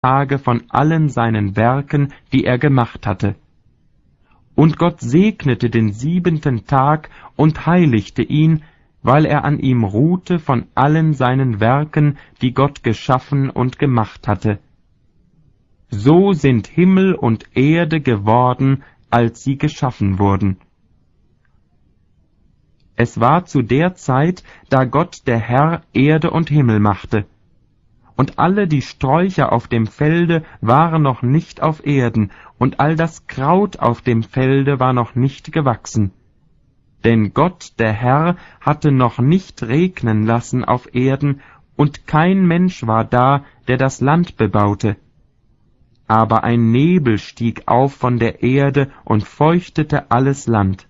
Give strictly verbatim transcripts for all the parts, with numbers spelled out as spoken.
Tage von allen seinen Werken, die er gemacht hatte. Und Gott segnete den siebenten Tag und heiligte ihn, weil er an ihm ruhte von allen seinen Werken, die Gott geschaffen und gemacht hatte. So sind Himmel und Erde geworden, als sie geschaffen wurden. Es war zu der Zeit, da Gott der Herr Erde und Himmel machte. Und alle die Sträucher auf dem Felde waren noch nicht auf Erden, und all das Kraut auf dem Felde war noch nicht gewachsen. Denn Gott, der Herr, hatte noch nicht regnen lassen auf Erden, und kein Mensch war da, der das Land bebaute. Aber ein Nebel stieg auf von der Erde und feuchtete alles Land.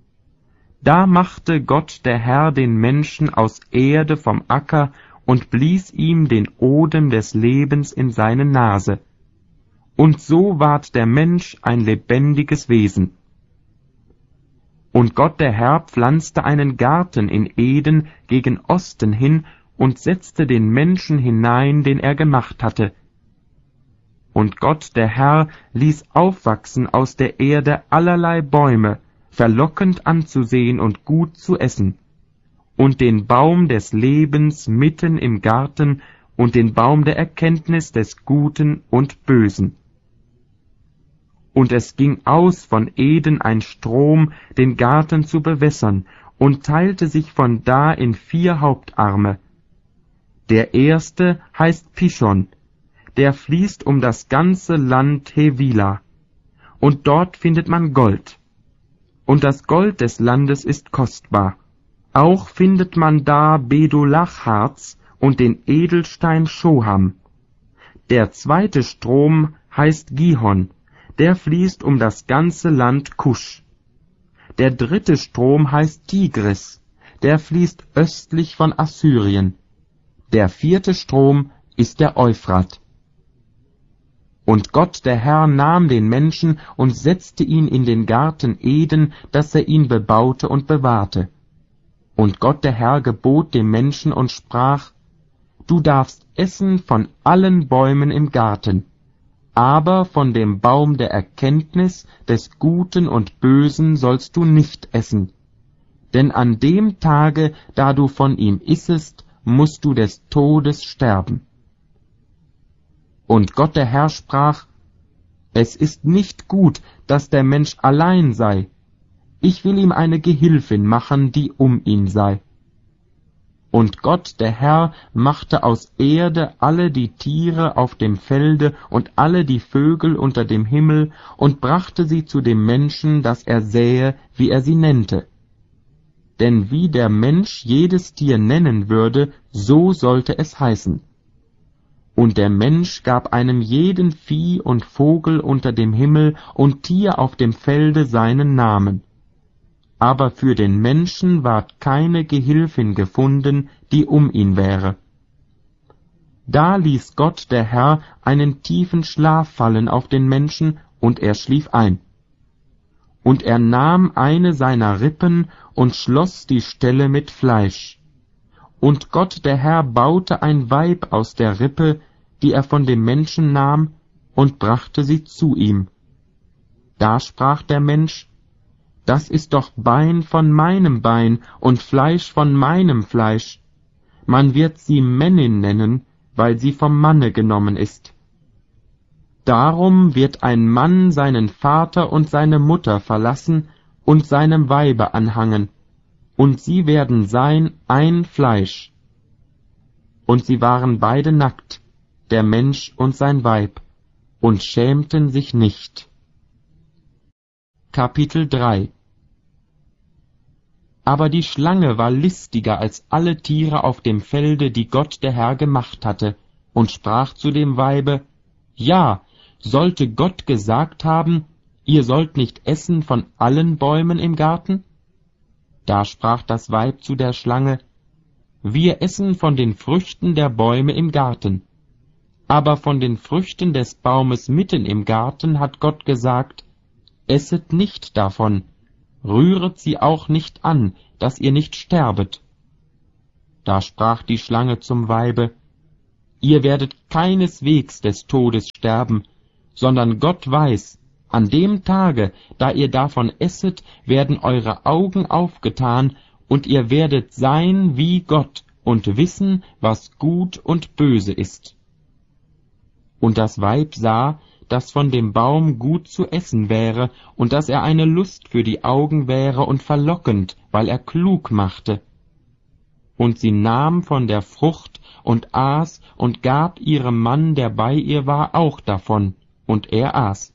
Da machte Gott, der Herr, den Menschen aus Erde vom Acker und blies ihm den Odem des Lebens in seine Nase. Und so ward der Mensch ein lebendiges Wesen. Und Gott der Herr pflanzte einen Garten in Eden gegen Osten hin und setzte den Menschen hinein, den er gemacht hatte. Und Gott der Herr ließ aufwachsen aus der Erde allerlei Bäume, verlockend anzusehen und gut zu essen, und den Baum des Lebens mitten im Garten und den Baum der Erkenntnis des Guten und Bösen. Und es ging aus von Eden ein Strom, den Garten zu bewässern, und teilte sich von da in vier Hauptarme. Der erste heißt Pishon, der fließt um das ganze Land Hevila, und dort findet man Gold. Und das Gold des Landes ist kostbar. Auch findet man da Bedolachharz und den Edelstein Schoham. Der zweite Strom heißt Gihon, der fließt um das ganze Land Kusch. Der dritte Strom heißt Tigris, der fließt östlich von Assyrien. Der vierte Strom ist der Euphrat. Und Gott der Herr nahm den Menschen und setzte ihn in den Garten Eden, dass er ihn bebaute und bewahrte. Und Gott der Herr gebot dem Menschen und sprach: Du darfst essen von allen Bäumen im Garten, aber von dem Baum der Erkenntnis des Guten und Bösen sollst du nicht essen. Denn an dem Tage, da du von ihm issest, musst du des Todes sterben. Und Gott der Herr sprach: Es ist nicht gut, dass der Mensch allein sei. Ich will ihm eine Gehilfin machen, die um ihn sei. Und Gott der Herr machte aus Erde alle die Tiere auf dem Felde und alle die Vögel unter dem Himmel und brachte sie zu dem Menschen, dass er sähe, wie er sie nennte. Denn wie der Mensch jedes Tier nennen würde, so sollte es heißen. Und der Mensch gab einem jeden Vieh und Vogel unter dem Himmel und Tier auf dem Felde seinen Namen. Aber für den Menschen ward keine Gehilfin gefunden, die um ihn wäre. Da ließ Gott der Herr einen tiefen Schlaf fallen auf den Menschen, und er schlief ein. Und er nahm eine seiner Rippen und schloss die Stelle mit Fleisch. Und Gott der Herr baute ein Weib aus der Rippe, die er von dem Menschen nahm, und brachte sie zu ihm. Da sprach der Mensch: Das ist doch Bein von meinem Bein und Fleisch von meinem Fleisch. Man wird sie Männin nennen, weil sie vom Manne genommen ist. Darum wird ein Mann seinen Vater und seine Mutter verlassen und seinem Weibe anhangen, und sie werden sein ein Fleisch. Und sie waren beide nackt, der Mensch und sein Weib, und schämten sich nicht. Kapitel drei. Aber die Schlange war listiger als alle Tiere auf dem Felde, die Gott der Herr gemacht hatte, und sprach zu dem Weibe: Ja, sollte Gott gesagt haben, ihr sollt nicht essen von allen Bäumen im Garten? Da sprach das Weib zu der Schlange: Wir essen von den Früchten der Bäume im Garten. Aber von den Früchten des Baumes mitten im Garten hat Gott gesagt: Esset nicht davon, rühret sie auch nicht an, dass ihr nicht sterbet. Da sprach die Schlange zum Weibe: ihr werdet keineswegs des Todes sterben, sondern Gott weiß, an dem Tage, da ihr davon esset, werden eure Augen aufgetan, und ihr werdet sein wie Gott und wissen, was gut und böse ist. Und das Weib sah, dass von dem Baum gut zu essen wäre, und dass er eine Lust für die Augen wäre und verlockend, weil er klug machte. Und sie nahm von der Frucht und aß und gab ihrem Mann, der bei ihr war, auch davon, und er aß.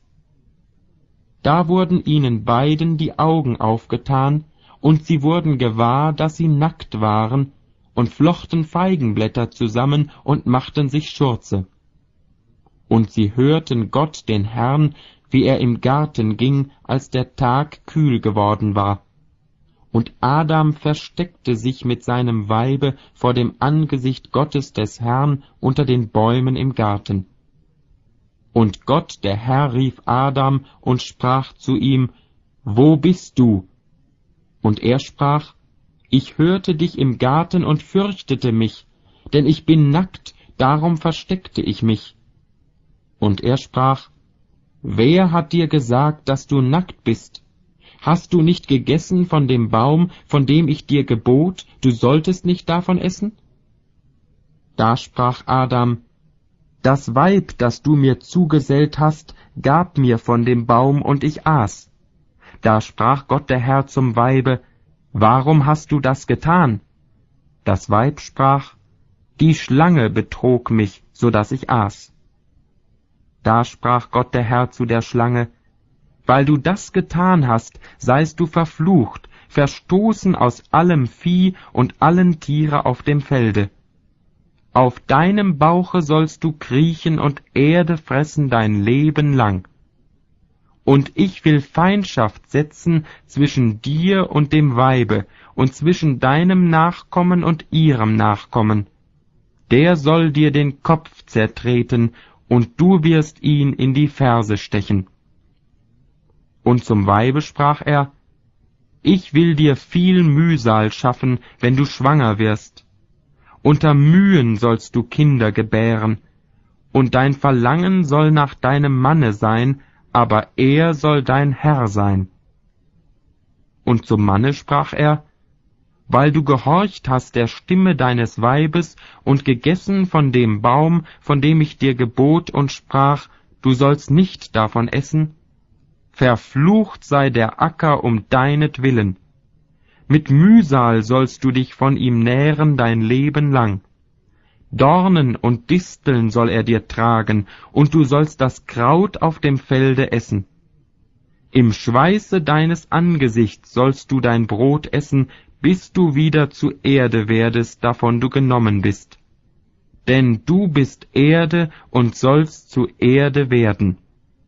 Da wurden ihnen beiden die Augen aufgetan, und sie wurden gewahr, dass sie nackt waren, und flochten Feigenblätter zusammen und machten sich Schurze. Und sie hörten Gott den Herrn, wie er im Garten ging, als der Tag kühl geworden war. Und Adam versteckte sich mit seinem Weibe vor dem Angesicht Gottes des Herrn unter den Bäumen im Garten. Und Gott, der Herr, rief Adam und sprach zu ihm, »Wo bist du?« Und er sprach, »Ich hörte dich im Garten und fürchtete mich, denn ich bin nackt, darum versteckte ich mich.« Und er sprach, »Wer hat dir gesagt, dass du nackt bist? Hast du nicht gegessen von dem Baum, von dem ich dir gebot, du solltest nicht davon essen?« Da sprach Adam, »Das Weib, das du mir zugesellt hast, gab mir von dem Baum, und ich aß.« Da sprach Gott der Herr zum Weibe, »Warum hast du das getan?« Das Weib sprach, »Die Schlange betrog mich, so dass ich aß.« Da sprach Gott der Herr zu der Schlange, »Weil du das getan hast, seist du verflucht, verstoßen aus allem Vieh und allen Tiere auf dem Felde. Auf deinem Bauche sollst du kriechen und Erde fressen dein Leben lang. Und ich will Feindschaft setzen zwischen dir und dem Weibe und zwischen deinem Nachkommen und ihrem Nachkommen. Der soll dir den Kopf zertreten, und du wirst ihn in die Ferse stechen.« Und zum Weibe sprach er, »Ich will dir viel Mühsal schaffen, wenn du schwanger wirst. Unter Mühen sollst du Kinder gebären, und dein Verlangen soll nach deinem Manne sein, aber er soll dein Herr sein.« Und zum Manne sprach er, »Weil du gehorcht hast der Stimme deines Weibes und gegessen von dem Baum, von dem ich dir gebot und sprach, du sollst nicht davon essen, verflucht sei der Acker um deinetwillen. Mit Mühsal sollst du dich von ihm nähren dein Leben lang. Dornen und Disteln soll er dir tragen, und du sollst das Kraut auf dem Felde essen. Im Schweiße deines Angesichts sollst du dein Brot essen, bis du wieder zu Erde werdest, davon du genommen bist. Denn du bist Erde und sollst zu Erde werden.«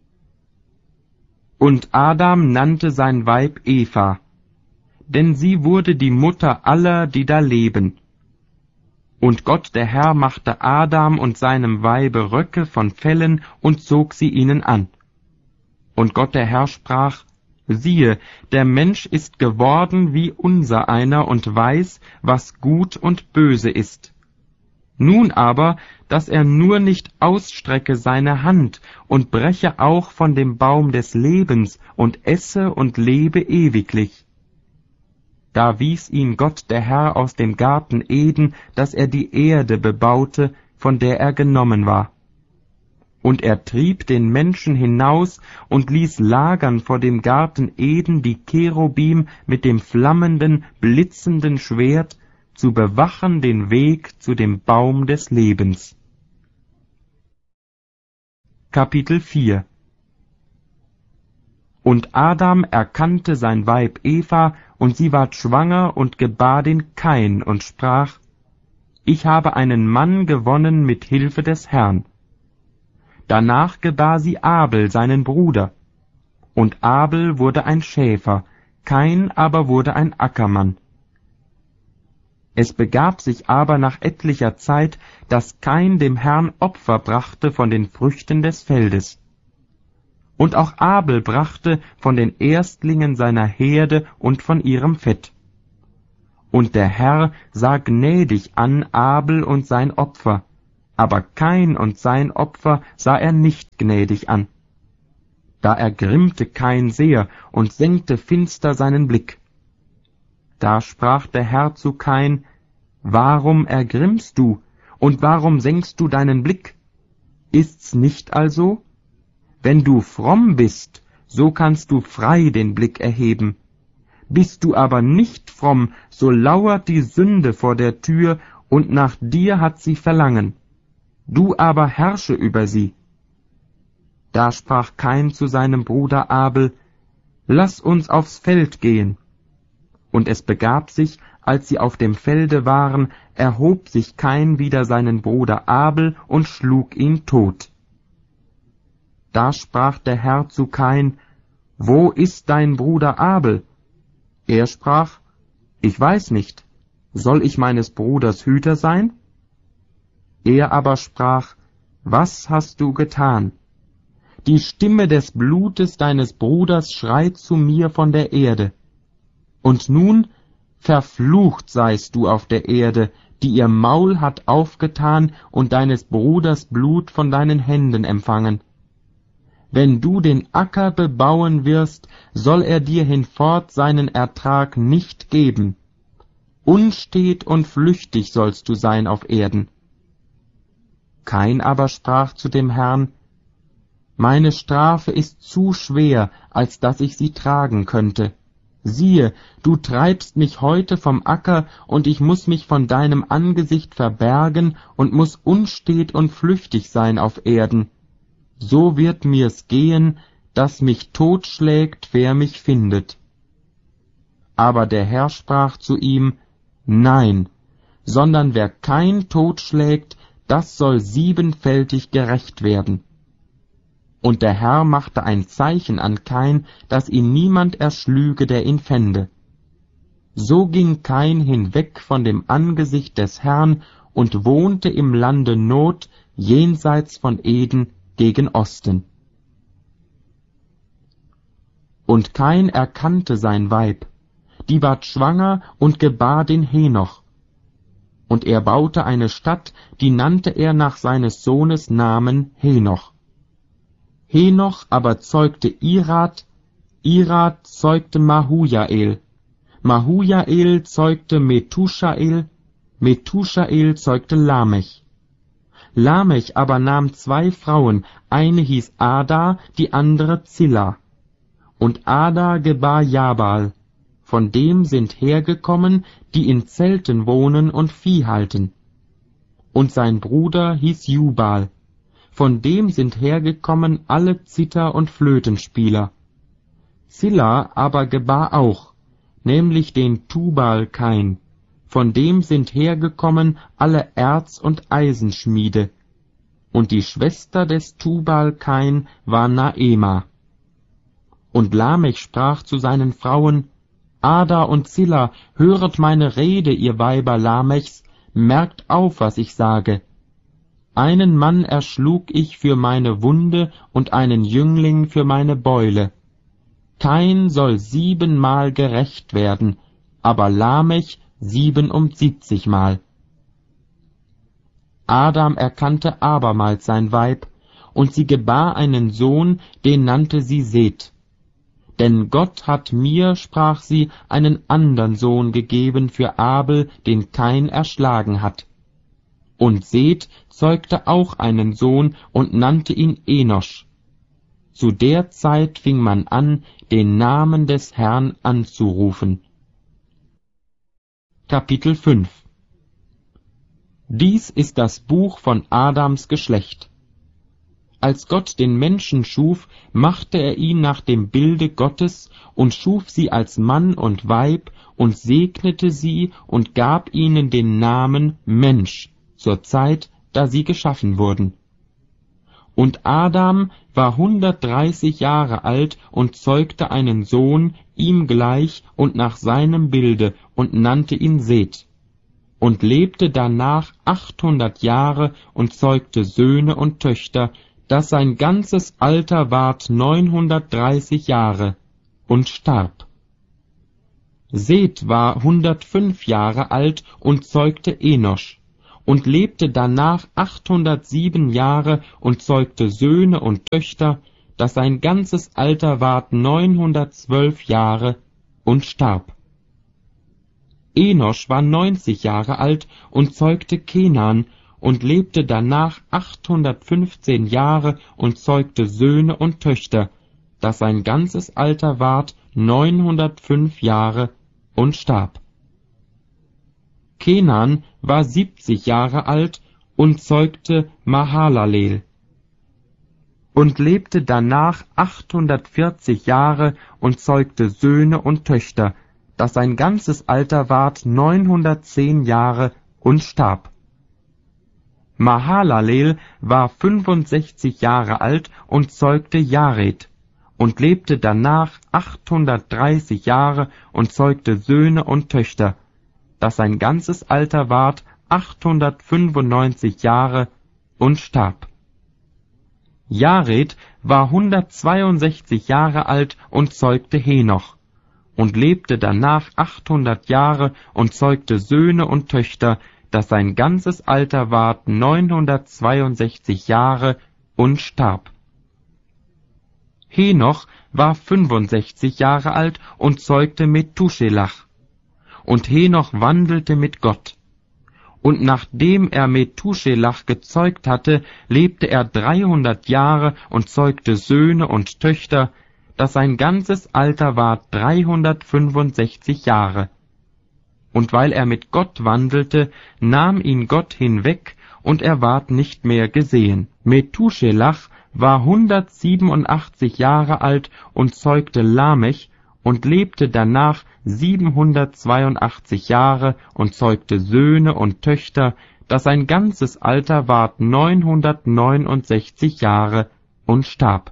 Und Adam nannte sein Weib Eva, denn sie wurde die Mutter aller, die da leben. Und Gott der Herr machte Adam und seinem Weibe Röcke von Fellen und zog sie ihnen an. Und Gott der Herr sprach, »Siehe, der Mensch ist geworden wie unsereiner und weiß, was gut und böse ist. Nun aber, dass er nur nicht ausstrecke seine Hand und breche auch von dem Baum des Lebens und esse und lebe ewiglich.« Da wies ihn Gott der Herr aus dem Garten Eden, dass er die Erde bebaute, von der er genommen war. Und er trieb den Menschen hinaus und ließ lagern vor dem Garten Eden die Cherubim mit dem flammenden, blitzenden Schwert, zu bewachen den Weg zu dem Baum des Lebens. Kapitel vier. Und Adam erkannte sein Weib Eva, und sie ward schwanger und gebar den Kain und sprach, »Ich habe einen Mann gewonnen mit Hilfe des Herrn.« Danach gebar sie Abel, seinen Bruder. Und Abel wurde ein Schäfer, Kain aber wurde ein Ackermann. Es begab sich aber nach etlicher Zeit, dass Kain dem Herrn Opfer brachte von den Früchten des Feldes. Und auch Abel brachte von den Erstlingen seiner Herde und von ihrem Fett. Und der Herr sah gnädig an Abel und sein Opfer, aber Kain und sein Opfer sah er nicht gnädig an. Da ergrimmte Kain sehr und senkte finster seinen Blick. Da sprach der Herr zu Kain: Warum ergrimmst du, und warum senkst du deinen Blick? Ist's nicht also? Wenn du fromm bist, so kannst du frei den Blick erheben. Bist du aber nicht fromm, so lauert die Sünde vor der Tür, und nach dir hat sie Verlangen. Du aber herrsche über sie. Da sprach Kain zu seinem Bruder Abel: Lass uns aufs Feld gehen. Und es begab sich, als sie auf dem Felde waren, erhob sich Kain wider seinen Bruder Abel und schlug ihn tot. Da sprach der Herr zu Kain: Wo ist dein Bruder Abel? Er sprach: Ich weiß nicht. Soll ich meines Bruders Hüter sein? Er aber sprach: Was hast du getan? Die Stimme des Blutes deines Bruders schreit zu mir von der Erde. Und nun, verflucht seist du auf der Erde, die ihr Maul hat aufgetan und deines Bruders Blut von deinen Händen empfangen. Wenn du den Acker bebauen wirst, soll er dir hinfort seinen Ertrag nicht geben. Unstet und flüchtig sollst du sein auf Erden. Kain aber sprach zu dem Herrn: Meine Strafe ist zu schwer, als dass ich sie tragen könnte. Siehe, du treibst mich heute vom Acker, und ich muß mich von deinem Angesicht verbergen und muß unstet und flüchtig sein auf Erden. So wird mir's gehen, dass mich totschlägt, wer mich findet. Aber der Herr sprach zu ihm: Nein, sondern wer kein totschlägt, das soll siebenfältig gerächt werden. Und der Herr machte ein Zeichen an Kain, dass ihn niemand erschlüge, der ihn fände. So ging Kain hinweg von dem Angesicht des Herrn und wohnte im Lande Not, jenseits von Eden, gegen Osten. Und Kain erkannte sein Weib, die ward schwanger und gebar den Henoch. Und er baute eine Stadt, die nannte er nach seines Sohnes Namen Henoch. Henoch aber zeugte Irad, Irad zeugte Mahujael, Mahujael zeugte Methushael, Methushael zeugte Lamech. Lamech aber nahm zwei Frauen, eine hieß Ada, die andere Zilla. Und Ada gebar Jabal, von dem sind hergekommen, die in Zelten wohnen und Vieh halten. Und sein Bruder hieß Jubal, von dem sind hergekommen alle Zither- und Flötenspieler. Zilla aber gebar auch, nämlich den Tubal-Kain, von dem sind hergekommen alle Erz- und Eisenschmiede. Und die Schwester des Tubal-Kain war Naema. Und Lamech sprach zu seinen Frauen: Ada und Zilla, höret meine Rede, ihr Weiber Lamechs, merkt auf, was ich sage. Einen Mann erschlug ich für meine Wunde und einen Jüngling für meine Beule. Kain soll siebenmal gerächt werden, aber Lamech siebenundsiebzigmal. Adam erkannte abermals sein Weib, und sie gebar einen Sohn, den nannte sie Seth. Denn Gott hat mir, sprach sie, einen andern Sohn gegeben für Abel, den Kain erschlagen hat. Und Seth zeugte auch einen Sohn und nannte ihn Enosch. Zu der Zeit fing man an, den Namen des Herrn anzurufen. Kapitel fünf. Dies ist das Buch von Adams Geschlecht. Als Gott den Menschen schuf, machte er ihn nach dem Bilde Gottes und schuf sie als Mann und Weib und segnete sie und gab ihnen den Namen Mensch zur Zeit, da sie geschaffen wurden. Und Adam war hundertdreißig Jahre alt und zeugte einen Sohn, ihm gleich und nach seinem Bilde, und nannte ihn Seth. Und lebte danach achthundert Jahre und zeugte Söhne und Töchter, dass sein ganzes Alter ward neunhundertdreißig Jahre, und starb. Seth war hundertfünf Jahre alt und zeugte Enosch. und lebte danach achthundertsieben Jahre und zeugte Söhne und Töchter, dass sein ganzes Alter ward neunhundertzwölf Jahre, und starb. Enosch war neunzig Jahre alt und zeugte Kenan und lebte danach achthundertfünfzehn Jahre und zeugte Söhne und Töchter, dass sein ganzes Alter ward neunhundertfünf Jahre, und starb. Kenan war siebzig Jahre alt und zeugte Mahalalel und lebte danach achthundertvierzig Jahre und zeugte Söhne und Töchter, dass sein ganzes Alter ward neunhundertzehn Jahre, und starb. Mahalalel war fünfundsechzig Jahre alt und zeugte Jared und lebte danach achthundertdreißig Jahre und zeugte Söhne und Töchter, dass sein ganzes Alter ward achthundertfünfundneunzig Jahre, und starb. Jared war hundertzweiundsechzig Jahre alt und zeugte Henoch und lebte danach achthundert Jahre und zeugte Söhne und Töchter, dass sein ganzes Alter ward neunhundertzweiundsechzig Jahre, und starb. Henoch war fünfundsechzig Jahre alt und zeugte Methuselach. Und Henoch wandelte mit Gott. Und nachdem er Methuselach gezeugt hatte, lebte er dreihundert Jahre und zeugte Söhne und Töchter, dass sein ganzes Alter ward dreihundertfünfundsechzig Jahre. Und weil er mit Gott wandelte, nahm ihn Gott hinweg, und er ward nicht mehr gesehen. Methuselach war hundertsiebenundachtzig Jahre alt und zeugte Lamech und lebte danach siebenhundertzweiundachtzig Jahre und zeugte Söhne und Töchter, dass sein ganzes Alter ward neunhundertneunundsechzig Jahre, und starb.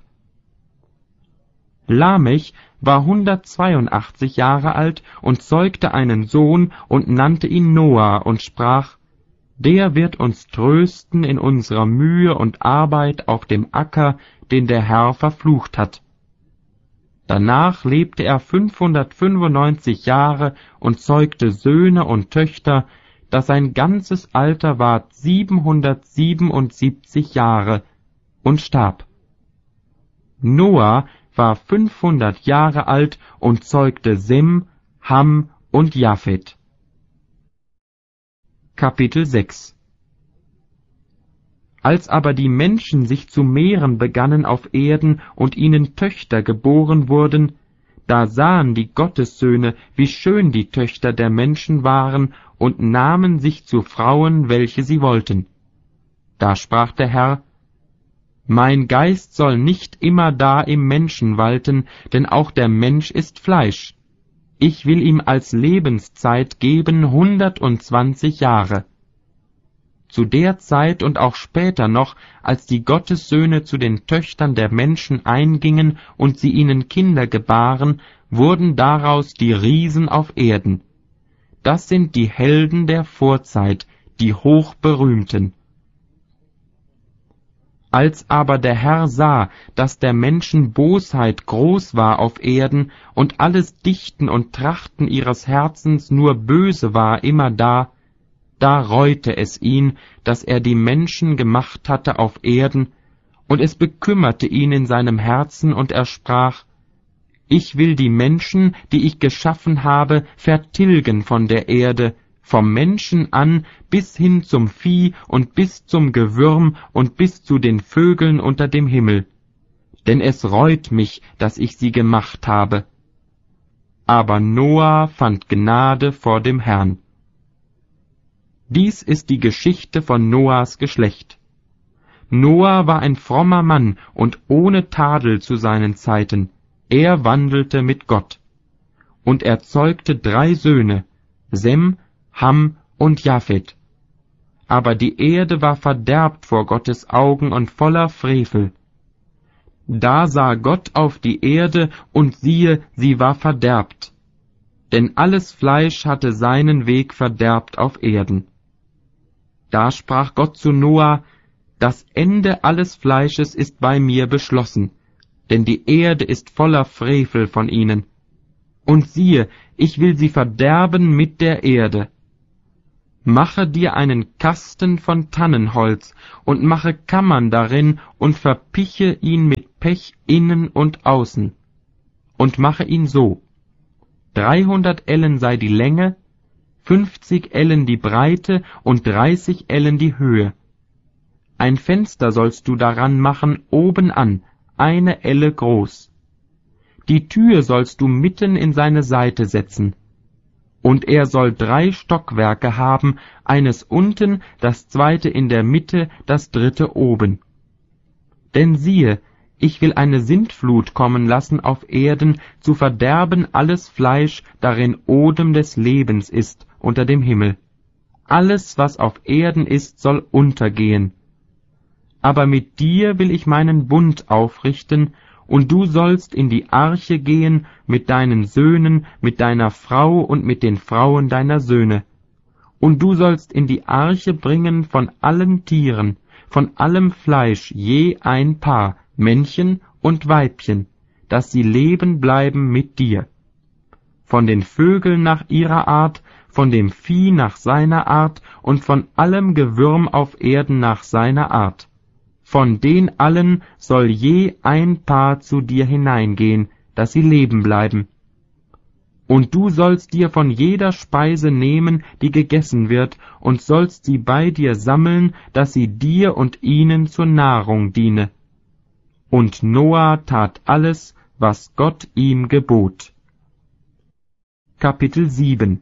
Lamech war hundertzweiundachtzig Jahre alt und zeugte einen Sohn und nannte ihn Noah und sprach: Der wird uns trösten in unserer Mühe und Arbeit auf dem Acker, den der Herr verflucht hat. Danach lebte er fünfhundertfünfundneunzig Jahre und zeugte Söhne und Töchter, dass sein ganzes Alter ward siebenhundertsiebenundsiebzig Jahre, und starb. Noah war fünfhundert Jahre alt und zeugte Sem, Ham und Japhet. Kapitel sechs. Als aber die Menschen sich zu mehren begannen auf Erden und ihnen Töchter geboren wurden, da sahen die Gottessöhne, wie schön die Töchter der Menschen waren, und nahmen sich zu Frauen, welche sie wollten. Da sprach der Herr: Mein Geist soll nicht immer da im Menschen walten, denn auch der Mensch ist Fleisch. Ich will ihm als Lebenszeit geben hundertundzwanzig Jahre. Zu der Zeit und auch später noch, als die Gottessöhne zu den Töchtern der Menschen eingingen und sie ihnen Kinder gebaren, wurden daraus die Riesen auf Erden. Das sind die Helden der Vorzeit, die Hochberühmten. Als aber der Herr sah, dass der Menschen Bosheit groß war auf Erden und alles Dichten und Trachten ihres Herzens nur böse war immerdar, da reute es ihn, dass er die Menschen gemacht hatte auf Erden, und es bekümmerte ihn in seinem Herzen, und er sprach: Ich will die Menschen, die ich geschaffen habe, vertilgen von der Erde, vom Menschen an bis hin zum Vieh und bis zum Gewürm und bis zu den Vögeln unter dem Himmel. Denn es reut mich, dass ich sie gemacht habe. Aber Noah fand Gnade vor dem Herrn. Dies ist die Geschichte von Noahs Geschlecht. Noah war ein frommer Mann und ohne Tadel zu seinen Zeiten. Er wandelte mit Gott. Und er zeugte drei Söhne, Sem, Ham und Japhet. Aber die Erde war verderbt vor Gottes Augen und voller Frevel. Da sah Gott auf die Erde, und siehe, sie war verderbt. Denn alles Fleisch hatte seinen Weg verderbt auf Erden. Da sprach Gott zu Noah: Das Ende alles Fleisches ist bei mir beschlossen, denn die Erde ist voller Frevel von ihnen. Und siehe, ich will sie verderben mit der Erde. Mache dir einen Kasten von Tannenholz und mache Kammern darin und verpiche ihn mit Pech innen und außen. Und mache ihn so: dreihundert Ellen sei die Länge, fünfzig Ellen die Breite und dreißig Ellen die Höhe. Ein Fenster sollst du daran machen obenan, eine Elle groß. Die Tür sollst du mitten in seine Seite setzen. Und er soll drei Stockwerke haben, eines unten, das zweite in der Mitte, das dritte oben. Denn siehe, ich will eine Sintflut kommen lassen auf Erden, zu verderben alles Fleisch, darin Odem des Lebens ist, unter dem Himmel. Alles, was auf Erden ist, soll untergehen. Aber mit dir will ich meinen Bund aufrichten, und du sollst in die Arche gehen mit deinen Söhnen, mit deiner Frau und mit den Frauen deiner Söhne. Und du sollst in die Arche bringen von allen Tieren, von allem Fleisch je ein Paar, Männchen und Weibchen, dass sie leben bleiben mit dir. Von den Vögeln nach ihrer Art, von dem Vieh nach seiner Art und von allem Gewürm auf Erden nach seiner Art. Von den allen soll je ein Paar zu dir hineingehen, dass sie leben bleiben. Und du sollst dir von jeder Speise nehmen, die gegessen wird, und sollst sie bei dir sammeln, dass sie dir und ihnen zur Nahrung diene. Und Noah tat alles, was Gott ihm gebot. Kapitel sieben.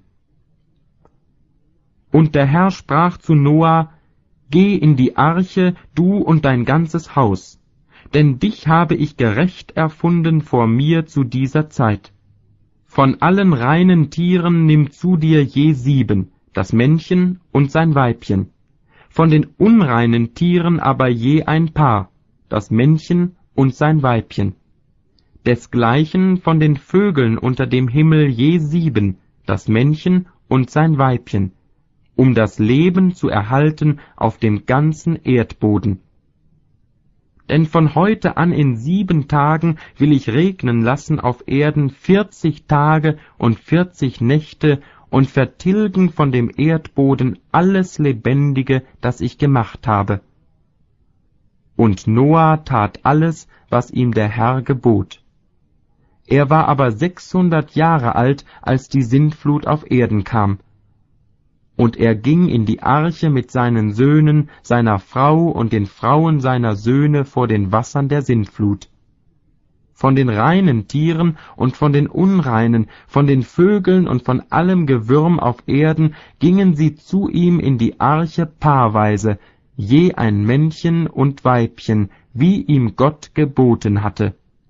Und der Herr sprach zu Noah: Geh in die Arche, du und dein ganzes Haus, denn dich habe ich gerecht erfunden vor mir zu dieser Zeit. Von allen reinen Tieren nimm zu dir je sieben, das Männchen und sein Weibchen. Von den unreinen Tieren aber je ein Paar, das Männchen und sein Weibchen. Desgleichen von den Vögeln unter dem Himmel je sieben, das Männchen und sein Weibchen, um das Leben zu erhalten auf dem ganzen Erdboden. Denn von heute an in sieben Tagen will ich regnen lassen auf Erden vierzig Tage und vierzig Nächte und vertilgen von dem Erdboden alles Lebendige, das ich gemacht habe. Und Noah tat alles, was ihm der Herr gebot. Er war aber sechshundert Jahre alt, als die Sintflut auf Erden kam. Und er ging in die Arche mit seinen Söhnen, seiner Frau und den Frauen seiner Söhne vor den Wassern der Sintflut. Von den reinen Tieren und von den unreinen, von den Vögeln und von allem Gewürm auf Erden gingen sie zu ihm in die Arche paarweise, je ein Männchen und Weibchen, wie ihm Gott geboten hatte.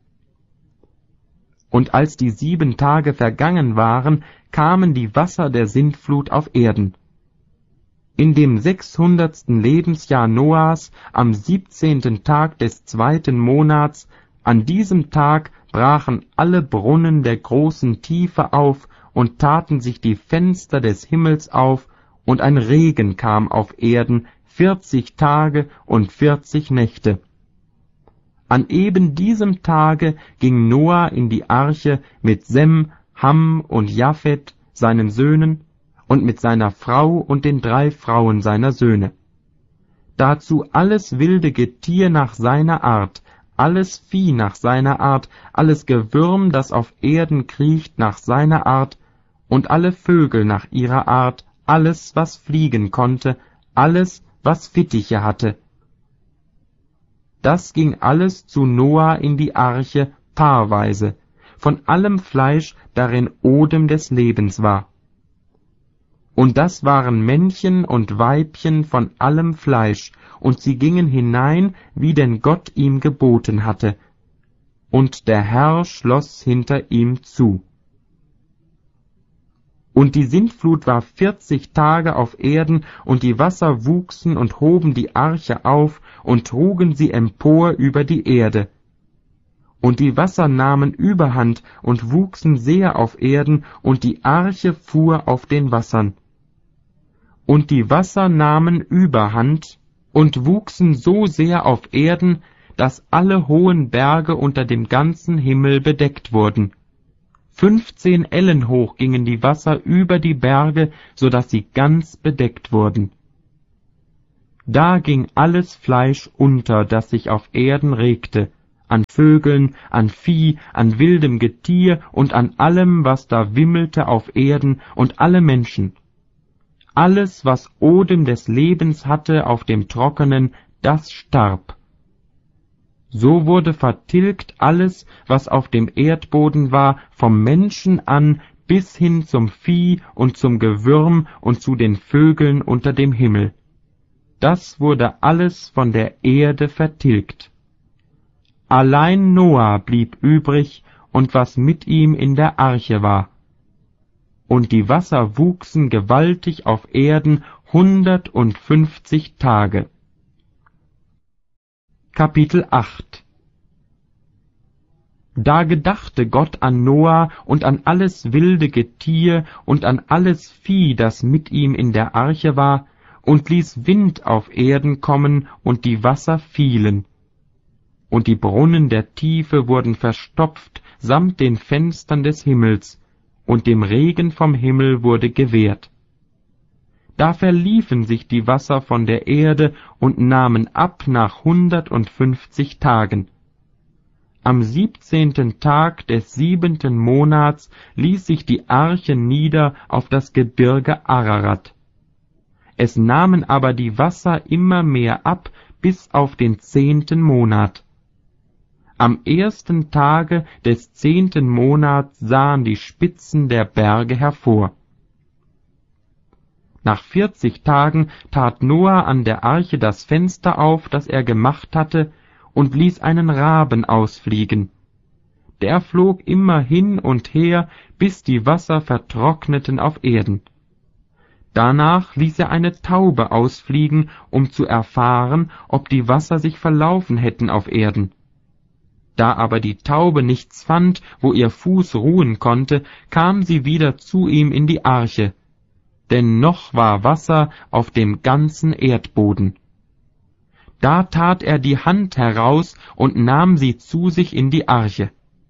Und als die sieben Tage vergangen waren, kamen die Wasser der Sintflut auf Erden. In dem sechshundertsten Lebensjahr Noahs, am siebzehnten Tag des zweiten Monats, an diesem Tag brachen alle Brunnen der großen Tiefe auf und taten sich die Fenster des Himmels auf, und ein Regen kam auf Erden vierzig Tage und vierzig Nächte. An eben diesem Tage ging Noah in die Arche mit Sem, Ham und Japhet, seinen Söhnen, und mit seiner Frau und den drei Frauen seiner Söhne. Dazu alles wilde Getier nach seiner Art, alles Vieh nach seiner Art, alles Gewürm, das auf Erden kriecht, nach seiner Art, und alle Vögel nach ihrer Art, alles, was fliegen konnte, alles, was Fittiche hatte. Das ging alles zu Noah in die Arche paarweise, von allem Fleisch, darin Odem des Lebens war. Und das waren Männchen und Weibchen von allem Fleisch, und sie gingen hinein, wie denn Gott ihm geboten hatte. Und der Herr schloss hinter ihm zu. Und die Sintflut war vierzig Tage auf Erden, und die Wasser wuchsen und hoben die Arche auf und trugen sie empor über die Erde. Und die Wasser nahmen Überhand und wuchsen sehr auf Erden, und die Arche fuhr auf den Wassern. Und die Wasser nahmen Überhand und wuchsen so sehr auf Erden, dass alle hohen Berge unter dem ganzen Himmel bedeckt wurden. Fünfzehn Ellen hoch gingen die Wasser über die Berge, so daß sie ganz bedeckt wurden. Da ging alles Fleisch unter, das sich auf Erden regte, an Vögeln, an Vieh, an wildem Getier und an allem, was da wimmelte auf Erden, und alle Menschen. Alles, was Odem des Lebens hatte auf dem Trockenen, das starb. So wurde vertilgt alles, was auf dem Erdboden war, vom Menschen an bis hin zum Vieh und zum Gewürm und zu den Vögeln unter dem Himmel. Das wurde alles von der Erde vertilgt. Allein Noah blieb übrig und was mit ihm in der Arche war. Und die Wasser wuchsen gewaltig auf Erden hundertundfünfzig Tage. Kapitel acht. Da gedachte Gott an Noah und an alles wilde Getier und an alles Vieh, das mit ihm in der Arche war, und ließ Wind auf Erden kommen, und die Wasser fielen. Und die Brunnen der Tiefe wurden verstopft samt den Fenstern des Himmels, und dem Regen vom Himmel wurde gewährt. Da verliefen sich die Wasser von der Erde und nahmen ab nach hundertundfünfzig Tagen. Am siebzehnten Tag des siebenten Monats ließ sich die Arche nieder auf das Gebirge Ararat. Es nahmen aber die Wasser immer mehr ab bis auf den zehnten Monat. Am ersten Tage des zehnten Monats sahen die Spitzen der Berge hervor. Nach vierzig Tagen tat Noah an der Arche das Fenster auf, das er gemacht hatte, und ließ einen Raben ausfliegen. Der flog immer hin und her, bis die Wasser vertrockneten auf Erden. Danach ließ er eine Taube ausfliegen, um zu erfahren, ob die Wasser sich verlaufen hätten auf Erden. Da aber die Taube nichts fand, wo ihr Fuß ruhen konnte, kam sie wieder zu ihm in die Arche, denn noch war Wasser auf dem ganzen Erdboden. Da tat er die Hand heraus und nahm sie zu sich in die Arche.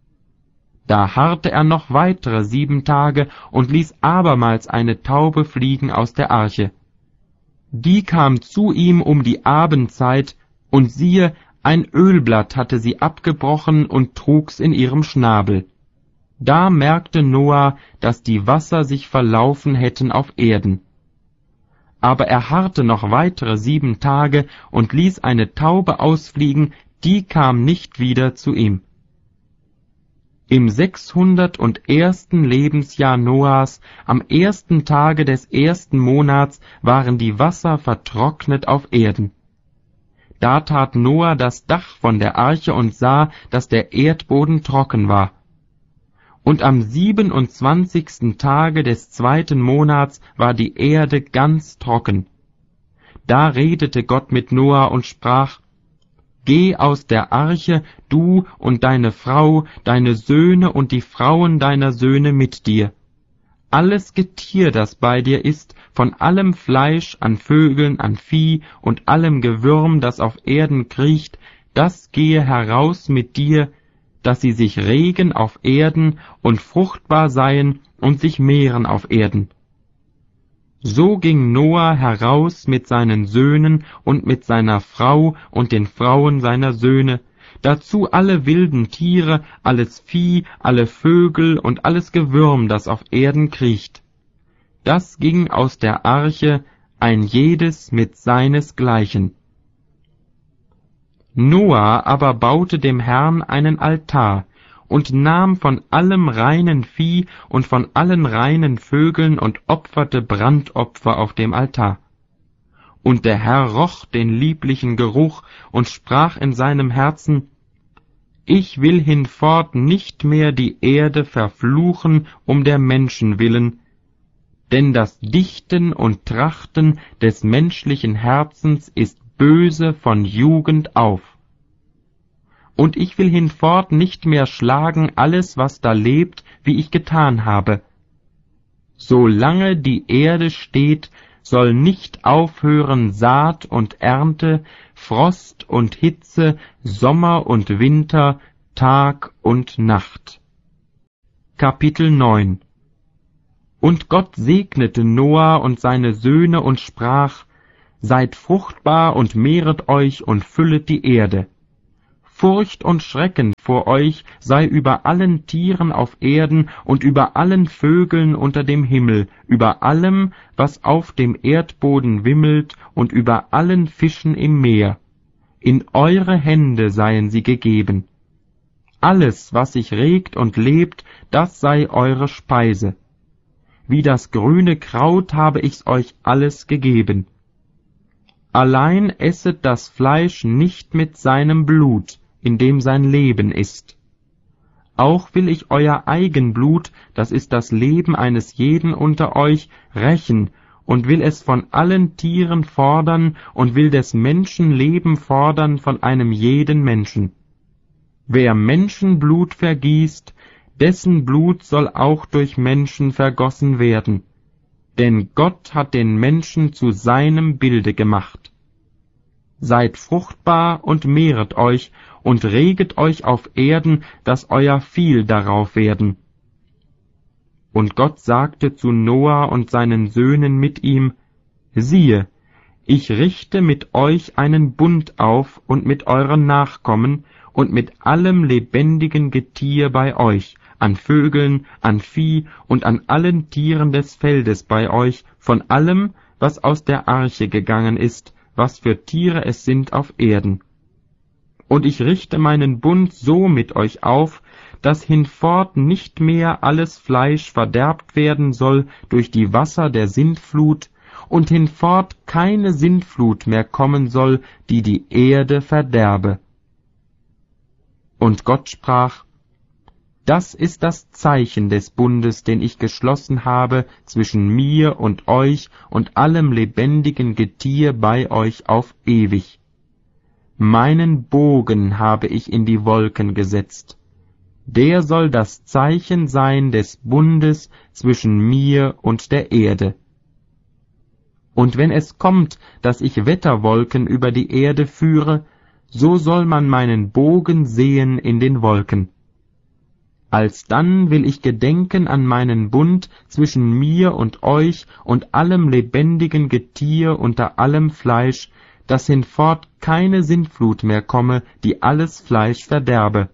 Da harrte er noch weitere sieben Tage und ließ abermals eine Taube fliegen aus der Arche. Die kam zu ihm um die Abendzeit, und siehe, ein Ölblatt hatte sie abgebrochen und trug's in ihrem Schnabel. Da merkte Noah, dass die Wasser sich verlaufen hätten auf Erden. Aber er harrte noch weitere sieben Tage und ließ eine Taube ausfliegen, die kam nicht wieder zu ihm. Im sechshundert und ersten Lebensjahr Noahs, am ersten Tage des ersten Monats, waren die Wasser vertrocknet auf Erden. Da tat Noah das Dach von der Arche und sah, dass der Erdboden trocken war. Und am siebenundzwanzigsten Tage des zweiten Monats war die Erde ganz trocken. Da redete Gott mit Noah und sprach: Geh aus der Arche, du und deine Frau, deine Söhne und die Frauen deiner Söhne mit dir. Alles Getier, das bei dir ist, von allem Fleisch, an Vögeln, an Vieh und allem Gewürm, das auf Erden kriecht, das gehe heraus mit dir, dass sie sich regen auf Erden und fruchtbar seien und sich mehren auf Erden. So ging Noah heraus mit seinen Söhnen und mit seiner Frau und den Frauen seiner Söhne, dazu alle wilden Tiere, alles Vieh, alle Vögel und alles Gewürm, das auf Erden kriecht. Das ging aus der Arche, ein jedes mit seinesgleichen. Noah aber baute dem Herrn einen Altar und nahm von allem reinen Vieh und von allen reinen Vögeln und opferte Brandopfer auf dem Altar. Und der Herr roch den lieblichen Geruch und sprach in seinem Herzen: Ich will hinfort nicht mehr die Erde verfluchen um der Menschen willen, denn das Dichten und Trachten des menschlichen Herzens ist böse von Jugend auf. Und ich will hinfort nicht mehr schlagen alles, was da lebt, wie ich getan habe. Solange die Erde steht, soll nicht aufhören Saat und Ernte, Frost und Hitze, Sommer und Winter, Tag und Nacht. Kapitel neun. Und Gott segnete Noah und seine Söhne und sprach: Seid fruchtbar und mehret euch und füllet die Erde. Furcht und Schrecken vor euch sei über allen Tieren auf Erden und über allen Vögeln unter dem Himmel, über allem, was auf dem Erdboden wimmelt und über allen Fischen im Meer. In eure Hände seien sie gegeben. Alles, was sich regt und lebt, das sei eure Speise. Wie das grüne Kraut habe ich's euch alles gegeben. Allein esset das Fleisch nicht mit seinem Blut, in dem sein Leben ist. Auch will ich euer Eigenblut, das ist das Leben eines jeden unter euch, rächen und will es von allen Tieren fordern und will des Menschen Leben fordern von einem jeden Menschen. Wer Menschenblut vergießt, dessen Blut soll auch durch Menschen vergossen werden. Denn Gott hat den Menschen zu seinem Bilde gemacht. Seid fruchtbar und mehret euch und reget euch auf Erden, dass euer viel darauf werden. Und Gott sagte zu Noah und seinen Söhnen mit ihm: Siehe, ich richte mit euch einen Bund auf und mit euren Nachkommen und mit allem lebendigen Getier bei euch, an Vögeln, an Vieh und an allen Tieren des Feldes bei euch, von allem, was aus der Arche gegangen ist, was für Tiere es sind auf Erden. Und ich richte meinen Bund so mit euch auf, dass hinfort nicht mehr alles Fleisch verderbt werden soll durch die Wasser der Sintflut, und hinfort keine Sintflut mehr kommen soll, die die Erde verderbe. Und Gott sprach: Das ist das Zeichen des Bundes, den ich geschlossen habe zwischen mir und euch und allem lebendigen Getier bei euch auf ewig. Meinen Bogen habe ich in die Wolken gesetzt. Der soll das Zeichen sein des Bundes zwischen mir und der Erde. Und wenn es kommt, dass ich Wetterwolken über die Erde führe, so soll man meinen Bogen sehen in den Wolken. Alsdann will ich gedenken an meinen Bund zwischen mir und euch und allem lebendigen Getier unter allem Fleisch, dass hinfort keine Sintflut mehr komme, die alles Fleisch verderbe.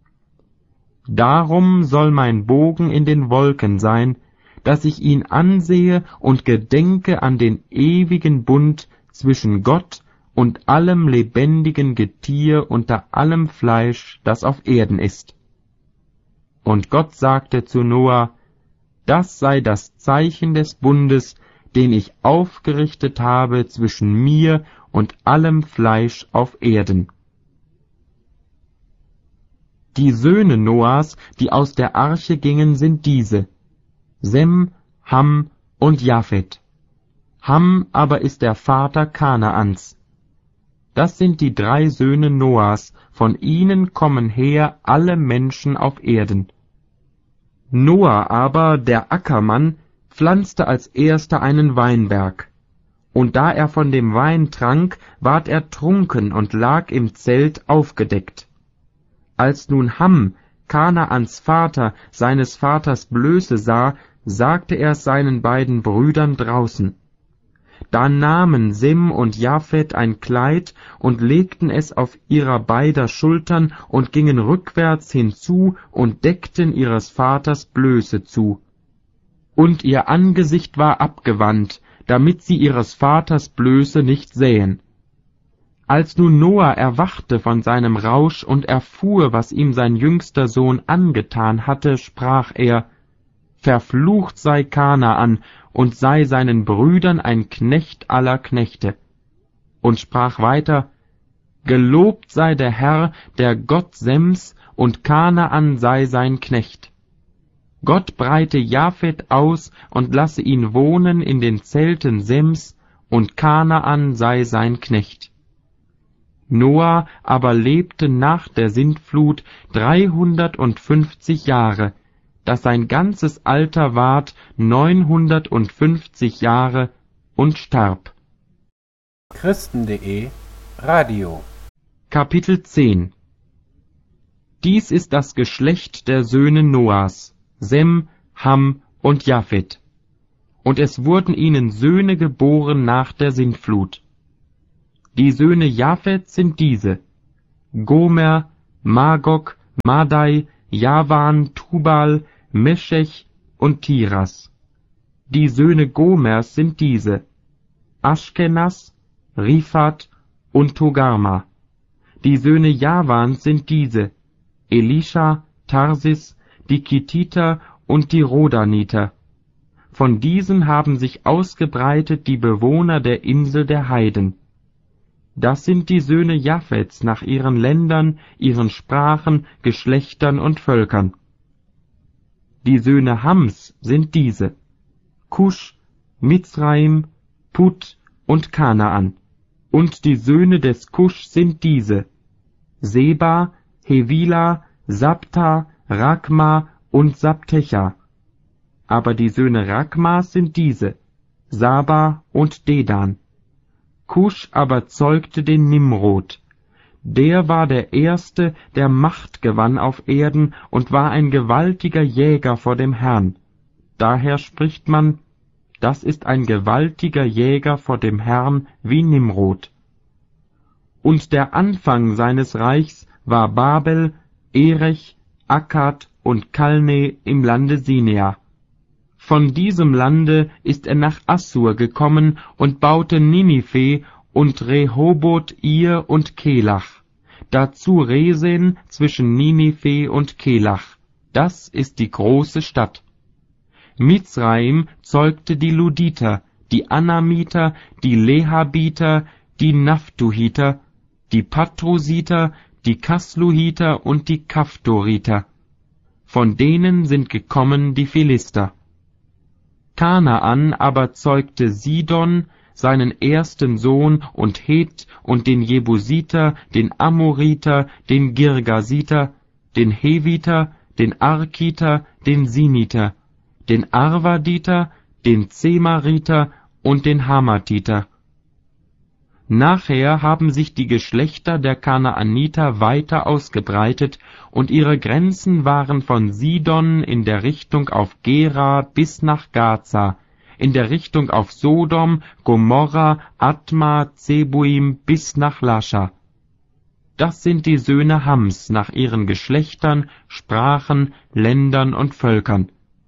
Darum soll mein Bogen in den Wolken sein, dass ich ihn ansehe und gedenke an den ewigen Bund zwischen Gott und allem lebendigen Getier unter allem Fleisch, das auf Erden ist. Und Gott sagte zu Noah: Das sei das Zeichen des Bundes, den ich aufgerichtet habe zwischen mir und allem Fleisch auf Erden. Die Söhne Noahs, die aus der Arche gingen, sind diese: Sem, Ham und Japhet. Ham aber ist der Vater Kanaans. Das sind die drei Söhne Noahs, von ihnen kommen her alle Menschen auf Erden. Noah aber, der Ackermann, pflanzte als erster einen Weinberg. Und da er von dem Wein trank, ward er trunken und lag im Zelt aufgedeckt. Als nun Ham, Kanaans Vater, seines Vaters Blöße sah, sagte er seinen beiden Brüdern draußen. Da nahmen Sem und Japhet ein Kleid und legten es auf ihrer beider Schultern und gingen rückwärts hinzu und deckten ihres Vaters Blöße zu. Und ihr Angesicht war abgewandt, damit sie ihres Vaters Blöße nicht sähen. Als nun Noah erwachte von seinem Rausch und erfuhr, was ihm sein jüngster Sohn angetan hatte, sprach er: Verflucht sei Kanaan und sei seinen Brüdern ein Knecht aller Knechte. Und sprach weiter: Gelobt sei der Herr, der Gott Sems, und Kanaan sei sein Knecht. Gott breite Japhet aus und lasse ihn wohnen in den Zelten Sems, und Kanaan sei sein Knecht. Noah aber lebte nach der Sintflut dreihundertfünfzig Jahre, dass sein ganzes Alter ward neunhundertfünfzig Jahre, und starb. Christen.de Radio Kapitel zehn. Dies ist das Geschlecht der Söhne Noahs: Sem, Ham und Japhet. Und es wurden ihnen Söhne geboren nach der Sintflut. Die Söhne Japhets sind diese: Gomer, Magog, Madai, Javan, Tubal, Meschech und Tiras. Die Söhne Gomers sind diese: Aschkenas, Riphat und Togarma. Die Söhne Javans sind diese: Elisha, Tarsis, die Kittiter und die Rodaniter. Von diesen haben sich ausgebreitet die Bewohner der Insel der Heiden. Das sind die Söhne Japhets nach ihren Ländern, ihren Sprachen, Geschlechtern und Völkern. Die Söhne Hams sind diese: Kusch, Mizraim, Put und Kanaan. Und die Söhne des Kusch sind diese: Seba, Hevila, Sabta, Rakma und Sabtecha. Aber die Söhne Rakmas sind diese: Saba und Dedan. Kusch aber zeugte den Nimrod. Der war der Erste, der Macht gewann auf Erden und war ein gewaltiger Jäger vor dem Herrn. Daher spricht man: Das ist ein gewaltiger Jäger vor dem Herrn wie Nimrod. Und der Anfang seines Reichs war Babel, Erech, Akkad und Kalne im Lande Sinea. Von diesem Lande ist er nach Assur gekommen und baute Ninive und Rehoboth Ir und Kelach, dazu Resen zwischen Ninive und Kelach. Das ist die große Stadt. Mizraim zeugte die Luditer, die Anamiter, die Lehabiter, die Naphtuhiter, die Patrusiter, die Kasluhiter und die Kaftoriter. Von denen sind gekommen die Philister. Kanaan aber zeugte Sidon, seinen ersten Sohn, und Het und den Jebusiter, den Amoriter, den Girgasiter, den Heviter, den Arkiter, den Siniter, den Arvaditer, den Zemariter und den Hamathiter. Nachher haben sich die Geschlechter der Kanaaniter weiter ausgebreitet, und ihre Grenzen waren von Sidon in der Richtung auf Gera bis nach Gaza, in der Richtung auf Sodom, Gomorra, Adma, Zebuim bis nach Lascha. Das sind die Söhne Hams nach ihren Geschlechtern, Sprachen, Ländern und Völkern.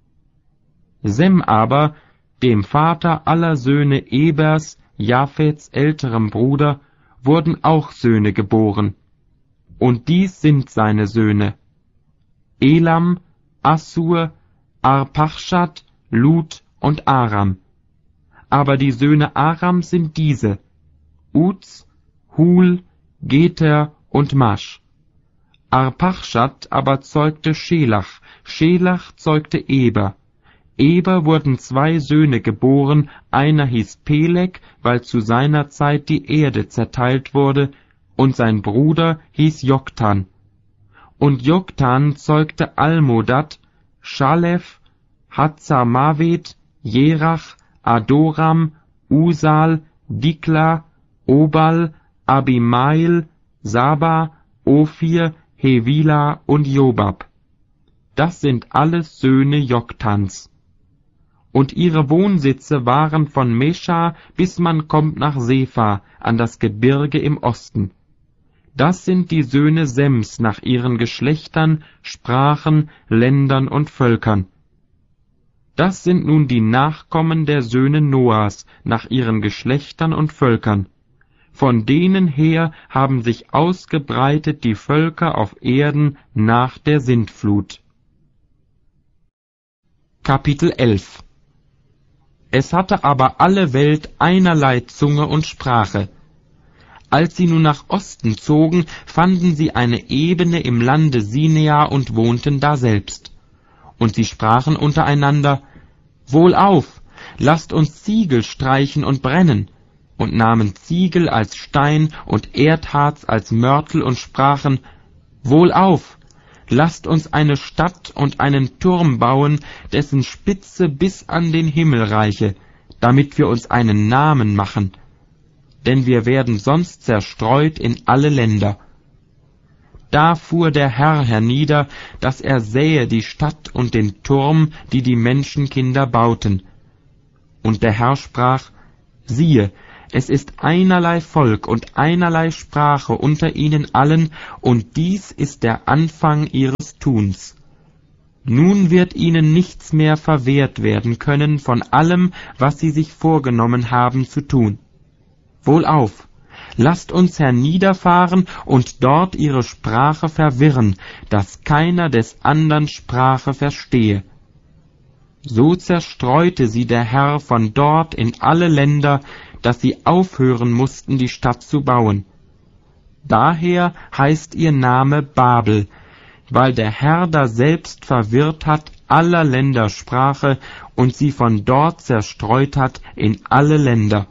Sem aber, dem Vater aller Söhne Ebers, Japhets älterem Bruder, wurden auch Söhne geboren. Und dies sind seine Söhne: Elam, Assur, Arpachshad, Lud und Aram. Aber die Söhne Arams sind diese: Uz, Hul, Geter und Masch. Arpachshad aber zeugte Schelach, Schelach zeugte Eber. Eber wurden zwei Söhne geboren, einer hieß Peleg, weil zu seiner Zeit die Erde zerteilt wurde, und sein Bruder hieß Joktan. Und Joktan zeugte Almodad, Schalef, Hazarmavet, Jerach, Adoram, Usal, Dikla, Obal, Abimael, Saba, Ophir, Hevila und Jobab. Das sind alles Söhne Joktans. Und ihre Wohnsitze waren von Mescha, bis man kommt nach Sepha, an das Gebirge im Osten. Das sind die Söhne Sems nach ihren Geschlechtern, Sprachen, Ländern und Völkern. Das sind nun die Nachkommen der Söhne Noahs nach ihren Geschlechtern und Völkern. Von denen her haben sich ausgebreitet die Völker auf Erden nach der Sintflut. Kapitel elf. Es hatte aber alle Welt einerlei Zunge und Sprache. Als sie nun nach Osten zogen, fanden sie eine Ebene im Lande Sinea und wohnten daselbst. Und sie sprachen untereinander: Wohlauf, lasst uns Ziegel streichen und brennen, und nahmen Ziegel als Stein und Erdharz als Mörtel und sprachen: Wohlauf, lasst uns eine Stadt und einen Turm bauen, dessen Spitze bis an den Himmel reiche, damit wir uns einen Namen machen, denn wir werden sonst zerstreut in alle Länder. Da fuhr der Herr hernieder, dass er sähe die Stadt und den Turm, die die Menschenkinder bauten. Und der Herr sprach, siehe, es ist einerlei Volk und einerlei Sprache unter ihnen allen, und dies ist der Anfang ihres Tuns. Nun wird ihnen nichts mehr verwehrt werden können von allem, was sie sich vorgenommen haben zu tun. Wohlauf, lasst uns herniederfahren und dort ihre Sprache verwirren, dass keiner des andern Sprache verstehe. So zerstreute sie der Herr von dort in alle Länder, dass sie aufhören mussten, die Stadt zu bauen. Daher heißt ihr Name Babel, weil der Herr daselbst verwirrt hat aller Länder Sprache und sie von dort zerstreut hat in alle Länder.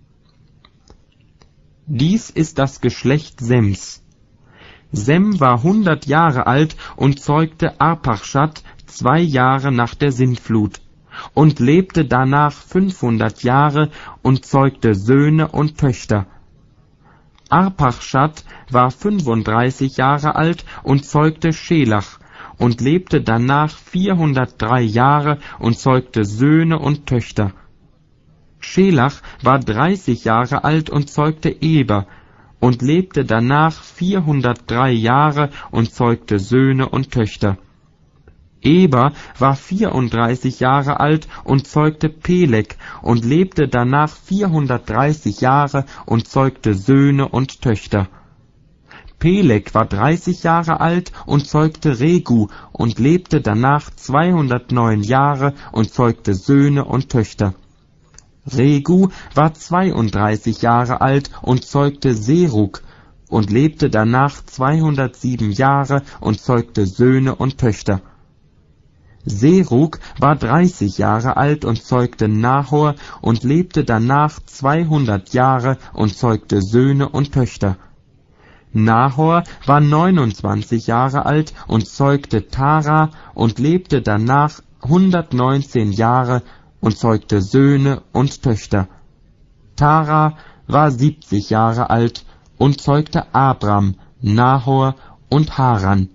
Dies ist das Geschlecht Sems. Sem war hundert Jahre alt und zeugte Arpachschad zwei Jahre nach der Sintflut und lebte danach fünfhundert Jahre und zeugte Söhne und Töchter. Arpachschad war fünfunddreißig Jahre alt und zeugte Schelach und lebte danach vierhundertdrei Jahre und zeugte Söhne und Töchter. Schelach war dreißig Jahre alt und zeugte Eber und lebte danach vierhundertdrei Jahre und zeugte Söhne und Töchter. Eber war vierunddreißig Jahre alt und zeugte Peleg und lebte danach vierhundertdreißig Jahre und zeugte Söhne und Töchter. Peleg war dreißig Jahre alt und zeugte Regu und lebte danach zweihundertneun Jahre und zeugte Söhne und Töchter. Regu war zweiunddreißig Jahre alt und zeugte Serug und lebte danach zweihundertsieben Jahre und zeugte Söhne und Töchter. Serug war dreißig Jahre alt und zeugte Nahor und lebte danach zweihundert Jahre und zeugte Söhne und Töchter. Nahor war neunundzwanzig Jahre alt und zeugte Tara und lebte danach hundertneunzehn Jahre und zeugte Söhne und Töchter. Tara war siebzig Jahre alt und zeugte Abram, Nahor und Haran.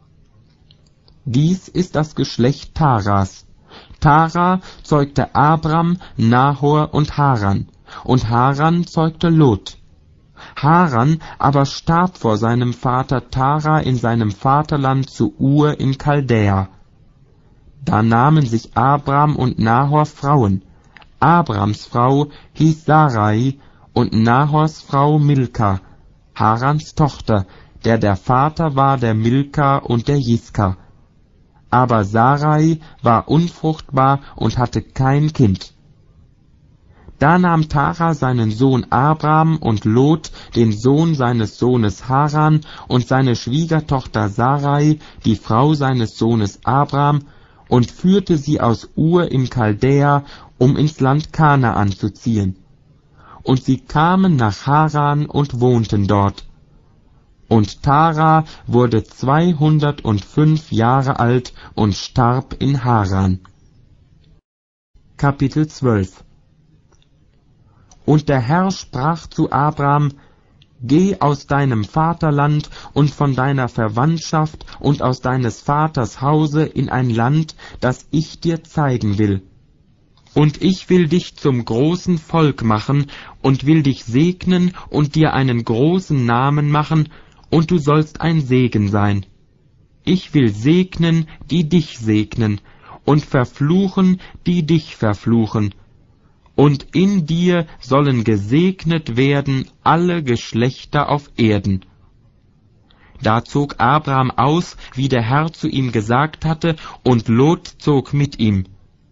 Dies ist das Geschlecht Taras. Tara zeugte Abram, Nahor und Haran, und Haran zeugte Lot. Haran aber starb vor seinem Vater Tara in seinem Vaterland zu Ur in Chaldäa. Da nahmen sich Abram und Nahor Frauen. Abrams Frau hieß Sarai und Nahors Frau Milka, Harans Tochter, der der Vater war der Milka und der Jiska. Aber Sarai war unfruchtbar und hatte kein Kind. Da nahm Tara seinen Sohn Abram und Lot, den Sohn seines Sohnes Haran, und seine Schwiegertochter Sarai, die Frau seines Sohnes Abram, und führte sie aus Ur in Chaldäa, um ins Land Kanaan zu ziehen. Und sie kamen nach Haran und wohnten dort. Und Tara wurde zweihundertfünf Jahre alt und starb in Haran. Kapitel zwölf. Und der Herr sprach zu Abram, Geh aus deinem Vaterland und von deiner Verwandtschaft und aus deines Vaters Hause in ein Land, das ich dir zeigen will. Und ich will dich zum großen Volk machen und will dich segnen und dir einen großen Namen machen, und du sollst ein Segen sein. Ich will segnen, die dich segnen, und verfluchen, die dich verfluchen. Und in dir sollen gesegnet werden alle Geschlechter auf Erden. Da zog Abram aus, wie der Herr zu ihm gesagt hatte, und Lot zog mit ihm.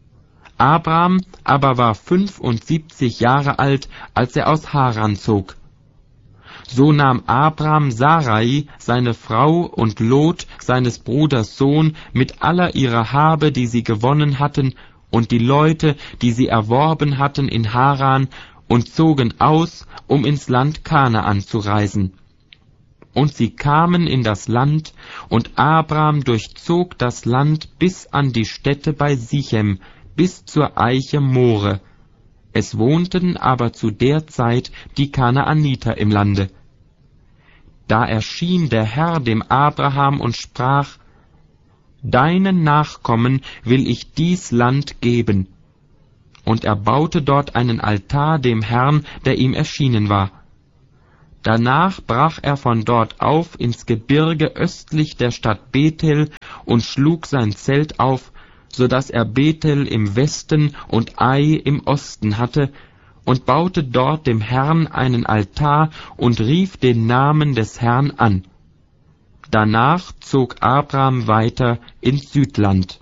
Abram aber war fünfundsiebzig Jahre alt, als er aus Haran zog. So nahm Abram Sarai, seine Frau, und Lot, seines Bruders Sohn, mit aller ihrer Habe, die sie gewonnen hatten, und die Leute, die sie erworben hatten in Haran, und zogen aus, um ins Land Kanaan zu reisen. Und sie kamen in das Land, und Abram durchzog das Land bis an die Stätte bei Sichem, bis zur Eiche More. Es wohnten aber zu der Zeit die Kanaaniter im Lande. Da erschien der Herr dem Abraham und sprach: Deinen Nachkommen will ich dies Land geben. Und er baute dort einen Altar dem Herrn, der ihm erschienen war. Danach brach er von dort auf ins Gebirge östlich der Stadt Bethel und schlug sein Zelt auf, so daß er Bethel im Westen und Ai im Osten hatte, und baute dort dem Herrn einen Altar und rief den Namen des Herrn an. Danach zog Abram weiter ins Südland.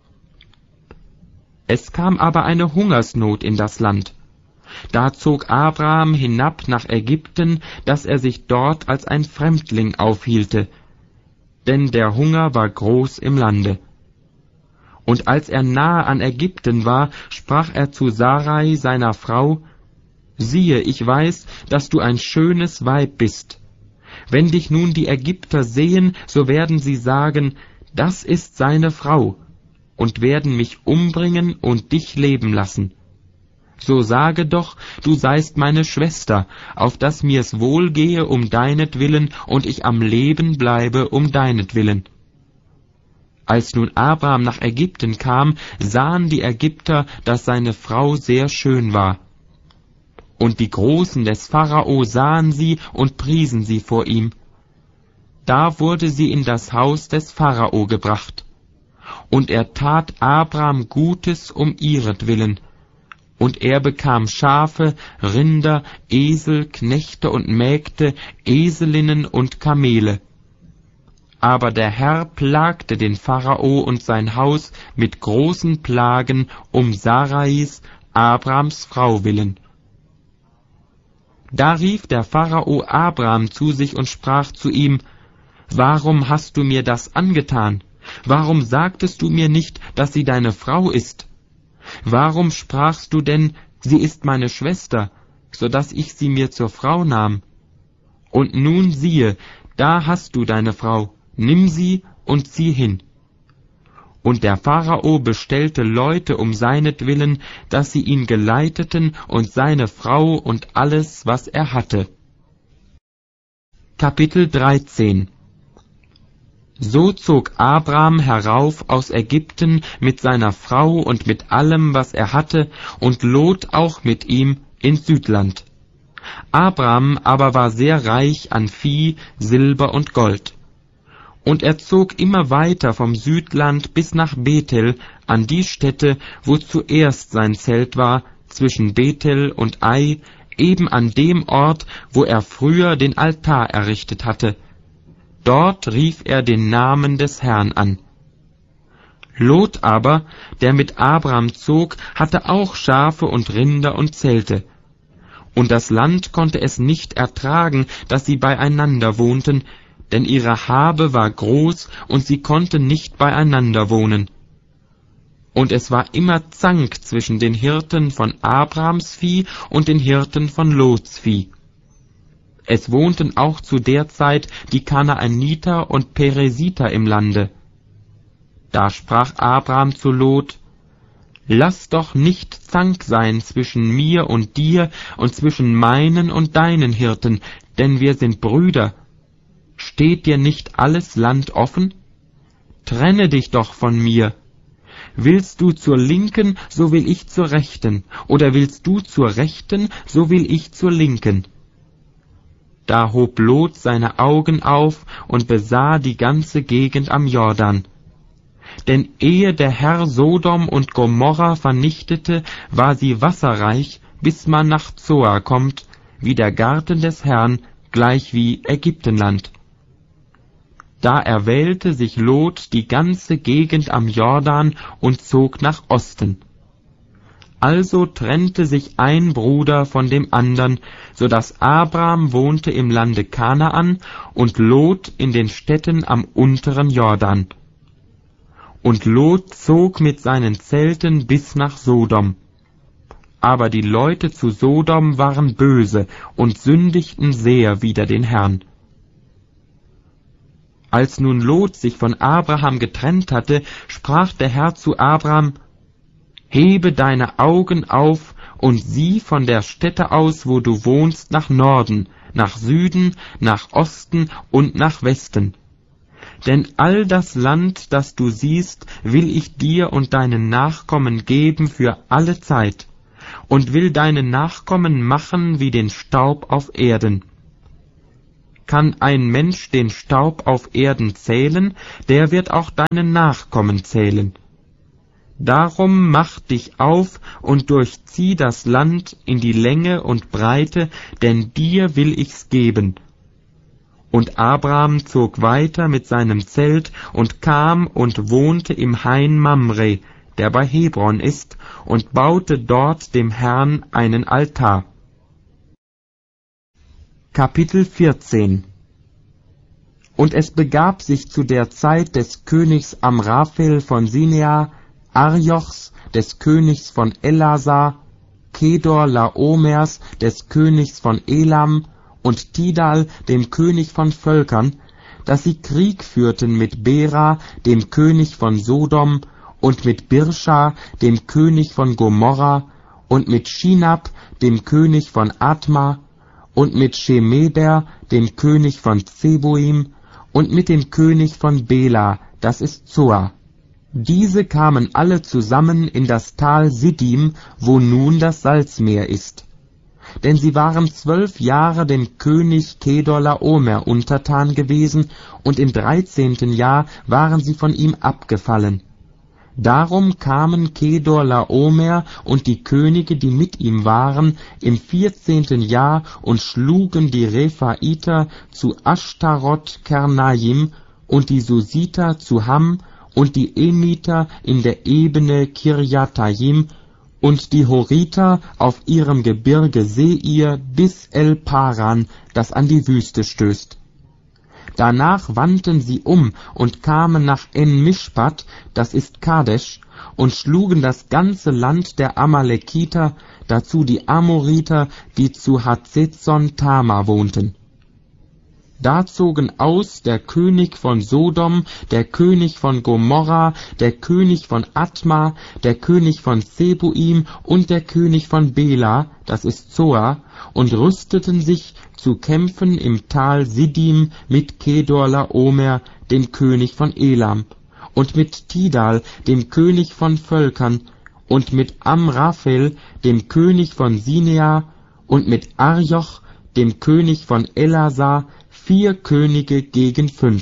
Es kam aber eine Hungersnot in das Land. Da zog Abram hinab nach Ägypten, dass er sich dort als ein Fremdling aufhielte, denn der Hunger war groß im Lande. Und als er nahe an Ägypten war, sprach er zu Sarai, seiner Frau: Siehe, ich weiß, dass du ein schönes Weib bist. Wenn dich nun die Ägypter sehen, so werden sie sagen, das ist seine Frau, und werden mich umbringen und dich leben lassen. So sage doch, du seist meine Schwester, auf dass mir's wohlgehe um deinetwillen und ich am Leben bleibe um deinetwillen. Als nun Abram nach Ägypten kam, sahen die Ägypter, dass seine Frau sehr schön war. Und die Großen des Pharao sahen sie und priesen sie vor ihm. Da wurde sie in das Haus des Pharao gebracht. Und er tat Abram Gutes um ihretwillen. Und er bekam Schafe, Rinder, Esel, Knechte und Mägde, Eselinnen und Kamele. Aber der Herr plagte den Pharao und sein Haus mit großen Plagen um Sarais, Abrams Frau willen. Da rief der Pharao Abram zu sich und sprach zu ihm: Warum hast du mir das angetan? Warum sagtest du mir nicht, dass sie deine Frau ist? Warum sprachst du denn, sie ist meine Schwester, so dass ich sie mir zur Frau nahm? Und nun siehe, da hast du deine Frau, nimm sie und zieh hin. Und der Pharao bestellte Leute um seinetwillen, dass sie ihn geleiteten und seine Frau und alles, was er hatte. Kapitel dreizehn. So zog Abram herauf aus Ägypten mit seiner Frau und mit allem, was er hatte, und Lot auch mit ihm ins Südland. Abram aber war sehr reich an Vieh, Silber und Gold. Und er zog immer weiter vom Südland bis nach Bethel, an die Stätte, wo zuerst sein Zelt war, zwischen Bethel und Ai, eben an dem Ort, wo er früher den Altar errichtet hatte. Dort rief er den Namen des Herrn an. Lot aber, der mit Abram zog, hatte auch Schafe und Rinder und Zelte. Und das Land konnte es nicht ertragen, dass sie beieinander wohnten, denn ihre Habe war groß, und sie konnten nicht beieinander wohnen. Und es war immer Zank zwischen den Hirten von Abrams Vieh und den Hirten von Lots Vieh. Es wohnten auch zu der Zeit die Kanaaniter und Peresiter im Lande. Da sprach Abram zu Lot: Lass doch nicht Zank sein zwischen mir und dir und zwischen meinen und deinen Hirten, denn wir sind Brüder. Steht dir nicht alles Land offen? Trenne dich doch von mir. Willst du zur Linken, so will ich zur Rechten, oder willst du zur Rechten, so will ich zur Linken. Da hob Lot seine Augen auf und besah die ganze Gegend am Jordan. Denn ehe der Herr Sodom und Gomorra vernichtete, war sie wasserreich, bis man nach Zoar kommt, wie der Garten des Herrn, gleich wie Ägyptenland. Da erwählte sich Lot die ganze Gegend am Jordan und zog nach Osten. Also trennte sich ein Bruder von dem andern, so dass Abram wohnte im Lande Kanaan und Lot in den Städten am unteren Jordan. Und Lot zog mit seinen Zelten bis nach Sodom. Aber die Leute zu Sodom waren böse und sündigten sehr wider den Herrn. Als nun Lot sich von Abraham getrennt hatte, sprach der Herr zu Abram: Hebe deine Augen auf und sieh von der Stätte aus, wo du wohnst, nach Norden, nach Süden, nach Osten und nach Westen. Denn all das Land, das du siehst, will ich dir und deinen Nachkommen geben für alle Zeit, und will deine Nachkommen machen wie den Staub auf Erden. Kann ein Mensch den Staub auf Erden zählen, der wird auch deine Nachkommen zählen. Darum mach dich auf und durchzieh das Land in die Länge und Breite, denn dir will ich's geben. Und Abraham zog weiter mit seinem Zelt und kam und wohnte im Hain Mamre, der bei Hebron ist, und baute dort dem Herrn einen Altar. Kapitel vierzehn. Und es begab sich zu der Zeit des Königs Amraphel von Sinea, Ariochs, des Königs von Ellasar, Kedor Laomers, des Königs von Elam, und Tidal, dem König von Völkern, dass sie Krieg führten mit Bera, dem König von Sodom, und mit Birscha, dem König von Gomorra, und mit Shinab, dem König von Adma, und mit Shemeber, dem König von Zeboim, und mit dem König von Bela, das ist Zoa. Diese kamen alle zusammen in das Tal Siddim, wo nun das Salzmeer ist. Denn sie waren zwölf Jahre dem König Kedorlaomer untertan gewesen, und im dreizehnten Jahr waren sie von ihm abgefallen. Darum kamen Kedorlaomer und die Könige, die mit ihm waren, im vierzehnten Jahr und schlugen die Rephaiter zu Ashtaroth Kernayim und die Susiter zu Ham und die Emiter in der Ebene Kirjatayim und die Horiter auf ihrem Gebirge Seir bis El-Paran, das an die Wüste stößt. Danach wandten sie um und kamen nach En-Mischpat, das ist Kadesh, und schlugen das ganze Land der Amalekiter, dazu die Amoriter, die zu Hazezon Tama wohnten. Da zogen aus der König von Sodom, der König von Gomorra, der König von Adma, der König von Zeboim und der König von Bela, das ist Zoa, und rüsteten sich zu kämpfen im Tal Siddim mit Kedorlaomer, dem König von Elam, und mit Tidal, dem König von Völkern, und mit Amraphel, dem König von Sinea, und mit Arioch, dem König von Ellasar, vier Könige gegen fünf.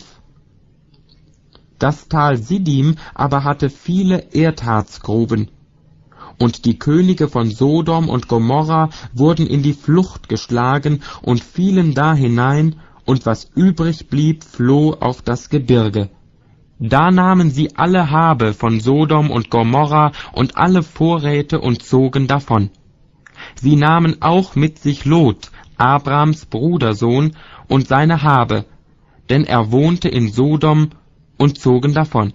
Das Tal Siddim aber hatte viele Erdharzgruben, und die Könige von Sodom und Gomorra wurden in die Flucht geschlagen und fielen da hinein, und was übrig blieb, floh auf das Gebirge. Da nahmen sie alle Habe von Sodom und Gomorra und alle Vorräte und zogen davon. Sie nahmen auch mit sich Lot, Abrams Brudersohn, und seine Habe, denn er wohnte in Sodom, und zogen davon.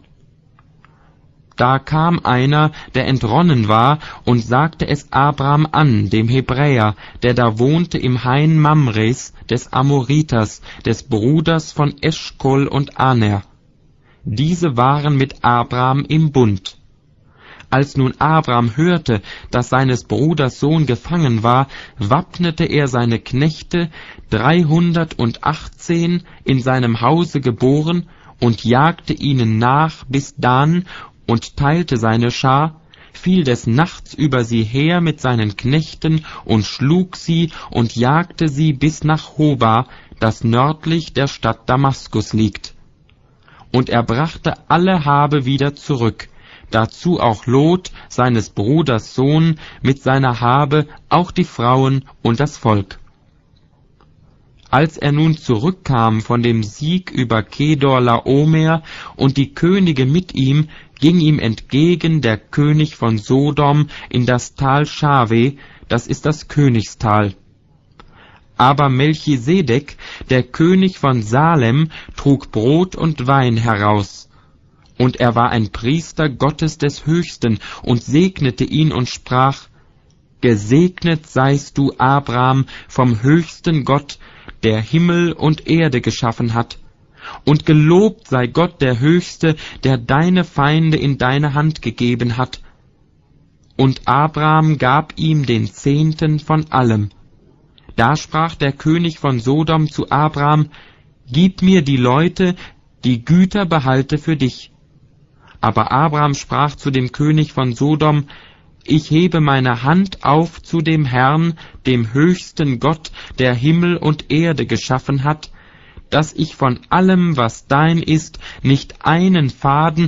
Da kam einer, der entronnen war, und sagte es Abram an, dem Hebräer, der da wohnte im Hain Mamres, des Amoriters, des Bruders von Eschkol und Aner. Diese waren mit Abram im Bund. Als nun Abram hörte, dass seines Bruders Sohn gefangen war, wappnete er seine Knechte, dreihundertachtzehn, in seinem Hause geboren, und jagte ihnen nach bis Dan und teilte seine Schar, fiel des Nachts über sie her mit seinen Knechten und schlug sie und jagte sie bis nach Hoba, das nördlich der Stadt Damaskus liegt. Und er brachte alle Habe wieder zurück, dazu auch Lot, seines Bruders Sohn, mit seiner Habe, auch die Frauen und das Volk. Als er nun zurückkam von dem Sieg über Kedorlaomer und die Könige mit ihm, ging ihm entgegen der König von Sodom in das Tal Schave, das ist das Königstal. Aber Melchisedek, der König von Salem, trug Brot und Wein heraus. Und er war ein Priester Gottes des Höchsten und segnete ihn und sprach: Gesegnet seist du, Abram, vom höchsten Gott, der Himmel und Erde geschaffen hat. Und gelobt sei Gott der Höchste, der deine Feinde in deine Hand gegeben hat. Und Abram gab ihm den Zehnten von allem. Da sprach der König von Sodom zu Abram: Gib mir die Leute, die Güter behalte für dich. Aber Abram sprach zu dem König von Sodom: Ich hebe meine Hand auf zu dem Herrn, dem höchsten Gott, der Himmel und Erde geschaffen hat, dass ich von allem, was dein ist, nicht einen Faden